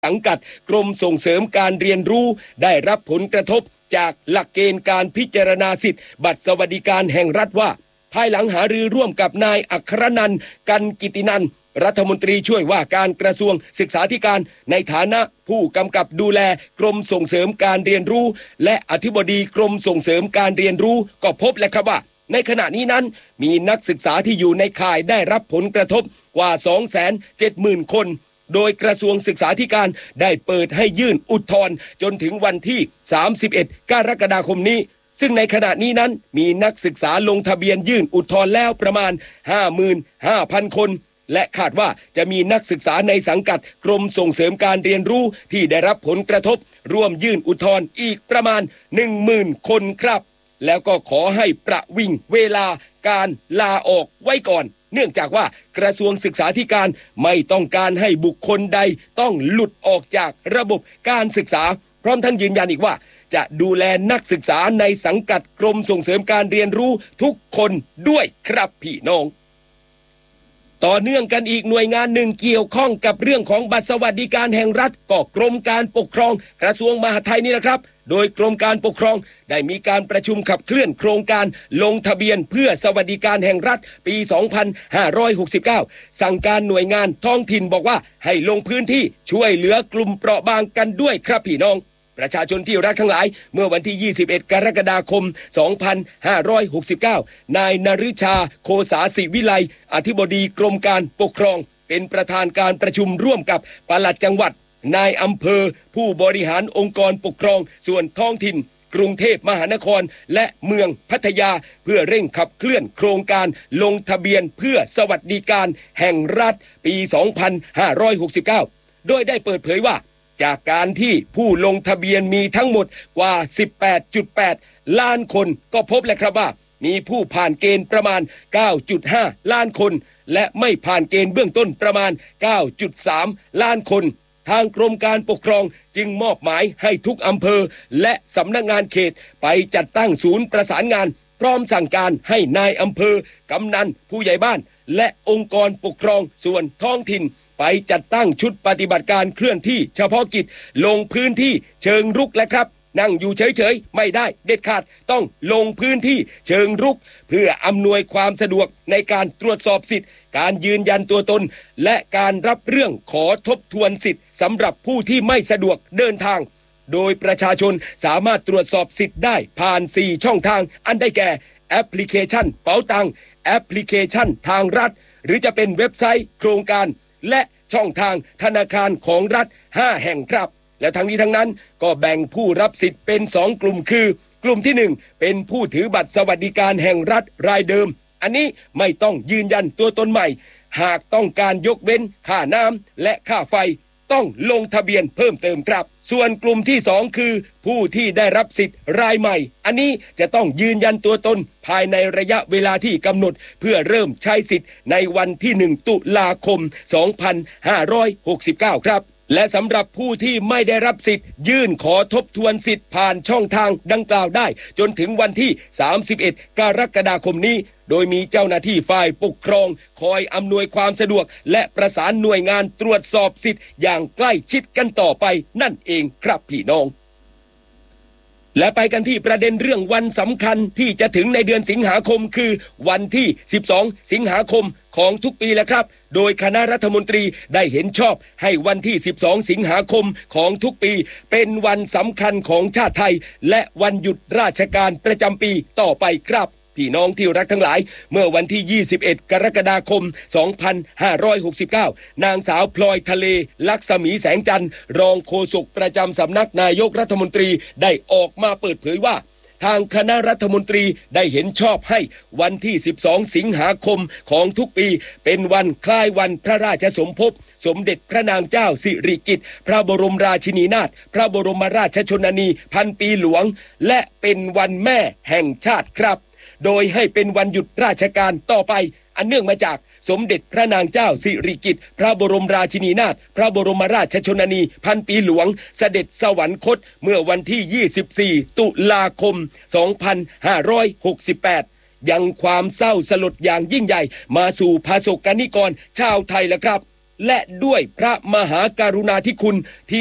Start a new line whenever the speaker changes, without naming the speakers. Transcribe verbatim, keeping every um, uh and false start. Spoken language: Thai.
สังกัดกรมส่งเสริมการเรียนรู้ได้รับผลกระทบจากหลักเกณฑ์การพิจารณาสิทธิบัตรสวัสดิการแห่งรัฐว่าภายหลังหารือร่วมกับนายอัครนันท์กันกิตินันท์รัฐมนตรีช่วยว่าการกระทรวงศึกษาธิการในฐานะผู้กำกับดูแลกรมส่งเสริมการเรียนรู้และอธิบดีกรมส่งเสริมการเรียนรู้ก็พบแล้วครับว่าในขณะนี้นั้นมีนักศึกษาที่อยู่ในข่ายได้รับผลกระทบกว่า สองแสนเจ็ดหมื่น คนโดยกระทรวงศึกษาธิการได้เปิดให้ยื่นอุทธรณ์จนถึงวันที่สามสิบเอ็ดกรกฎาคมนี้ซึ่งในขณะนี้นั้นมีนักศึกษาลงทะเบียนยื่นอุทธรณ์แล้วประมาณ ห้าหมื่นห้าพัน คนและคาดว่าจะมีนักศึกษาในสังกัดกรมส่งเสริมการเรียนรู้ที่ได้รับผลกระทบร่วมยื่นอุทธรณ์อีกประมาณ หนึ่งหมื่น คนครับแล้วก็ขอให้ประวิงเวลาการลาออกไว้ก่อนเนื่องจากว่ากระทรวงศึกษาธิการไม่ต้องการให้บุคคลใดต้องหลุดออกจากระบบการศึกษาพร้อมทั้งยืนยันอีกว่าจะดูแลนักศึกษาในสังกัดกรมส่งเสริมการเรียนรู้ทุกคนด้วยครับพี่น้องต่อเนื่องกันอีกหน่วยงานหนึ่งเกี่ยวข้องกับเรื่องของบัตรสวัสดิการแห่งรัฐก็กรมการปกครองกระทรวงมหาดไทยนี่แหละครับโดยกรมการปกครองได้มีการประชุมขับเคลื่อนโครงการลงทะเบียนเพื่อสวัสดิการแห่งรัฐปีสองพันห้าร้อยหกสิบเก้าสั่งการหน่วยงานท้องถิ่นบอกว่าให้ลงพื้นที่ช่วยเหลือกลุ่มเปราะบางกันด้วยครับพี่น้องประชาชนที่รักทั้งหลายเมื่อวันที่ยี่สิบเอ็ดกรกฎาคมสองพันห้าร้อยหกสิบเก้านายนฤชาโคสาศิวิไลอธิบดีกรมการปกครองเป็นประธานการประชุมร่วมกับปลัดจังหวัดนายอำเภอผู้บริหารองค์กรปกครองส่วนท้องถิ่นกรุงเทพมหานครและเมืองพัทยาเพื่อเร่งขับเคลื่อนโครงการลงทะเบียนเพื่อสวัสดิการแห่งรัฐปีสองพันห้าร้อยหกสิบเก้าโดยได้เปิดเผยว่าจากการที่ผู้ลงทะเบียนมีทั้งหมดกว่า สิบแปดจุดแปด ล้านคนก็พบแล้วครับว่ามีผู้ผ่านเกณฑ์ประมาณ เก้าจุดห้า ล้านคนและไม่ผ่านเกณฑ์เบื้องต้นประมาณ เก้าจุดสาม ล้านคนทางกรมการปกครองจึงมอบหมายให้ทุกอำเภอและสำนักงานเขตไปจัดตั้งศูนย์ประสานงานพร้อมสั่งการให้นายอำเภอกำนันผู้ใหญ่บ้านและองค์กรปกครองส่วนท้องถิ่นไปจัดตั้งชุดปฏิบัติการเคลื่อนที่เฉพาะกิจลงพื้นที่เชิงรุกและครับนั่งอยู่เฉยๆไม่ได้เด็ดขาดต้องลงพื้นที่เชิงรุกเพื่ออำนวยความสะดวกในการตรวจสอบสิทธิ์การยืนยันตัวตนและการรับเรื่องขอทบทวนสิทธิ์สำหรับผู้ที่ไม่สะดวกเดินทางโดยประชาชนสามารถตรวจสอบสิทธิ์ได้ผ่านสี่ช่องทางอันได้แก่แอปพลิเคชันเป๋าตังแอปพลิเคชันทางรัฐหรือจะเป็นเว็บไซต์โครงการและช่องทางธนาคารของรัฐห้าแห่งครับและทั้งนี้ทั้งนั้นก็แบ่งผู้รับสิทธิ์เป็นสองกลุ่มคือกลุ่มที่หนึ่งเป็นผู้ถือบัตรสวัสดิการแห่งรัฐรายเดิมอันนี้ไม่ต้องยืนยันตัวตนใหม่หากต้องการยกเว้นค่าน้ำและค่าไฟต้องลงทะเบียนเพิ่มเติมครับส่วนกลุ่มที่สองคือผู้ที่ได้รับสิทธิ์รายใหม่อันนี้จะต้องยืนยันตัวตนภายในระยะเวลาที่กำหนดเพื่อเริ่มใช้สิทธิ์ในวันที่หนึ่งตุลาคมสองพันห้าร้อยหกสิบเก้าครับและสำหรับผู้ที่ไม่ได้รับสิทธิ์ยื่นขอทบทวนสิทธิ์ผ่านช่องทางดังกล่าวได้จนถึงวันที่สามสิบเอ็ดกรกฎาคมนี้โดยมีเจ้าหน้าที่ฝ่ายปกครองคอยอำนวยความสะดวกและประสานหน่วยงานตรวจสอบสิทธิ์อย่างใกล้ชิดกันต่อไปนั่นเองครับพี่น้องและไปกันที่ประเด็นเรื่องวันสำคัญที่จะถึงในเดือนสิงหาคมคือวันที่สิบสองสิงหาคมของทุกปีแล้วครับโดยคณะรัฐมนตรีได้เห็นชอบให้วันที่สิบสองสิงหาคมของทุกปีเป็นวันสำคัญของชาติไทยและวันหยุดราชการประจำปีต่อไปครับพี่น้องที่รักทั้งหลายเมื่อวันที่ยี่สิบเอ็ดกรกฎาคมสองพันห้าร้อยหกสิบเก้านางสาวพลอยทะเลลักษมีแสงจันทร์รองโฆษกประจำสำนักนายกรัฐมนตรีได้ออกมาเปิดเผยว่าทางคณะรัฐมนตรีได้เห็นชอบให้วันที่สิบสองสิงหาคมของทุกปีเป็นวันคล้ายวันพระราชสมภพสมเด็จพระนางเจ้าสิริกิติ์พระบรมราชินีนาถพระบรมราชชนนีพันปีหลวงและเป็นวันแม่แห่งชาติครับโดยให้เป็นวันหยุดราชการต่อไปอันเนื่องมาจากสมเด็จพระนางเจ้าสิริกิติ์พระบรมราชินีนาถพระบรมราชชนนีพันปีหลวงเสด็จสวรรคตเมื่อวันที่ยี่สิบสี่ตุลาคมสองพันห้าร้อยหกสิบแปดยังความเศร้าสลดอย่างยิ่งใหญ่มาสู่ประสบกนิกรชาวไทยแล้วครับและด้วยพระมหากรุณาธิคุณที่